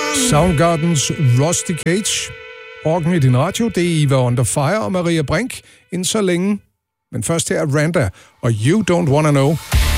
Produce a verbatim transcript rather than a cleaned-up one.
Soundgardens Rusty Cage. Orken i din radio, det er Eva Under Fire og Maria Brink, inden så længe. Men først her er Randa og You Don't Wanna Know.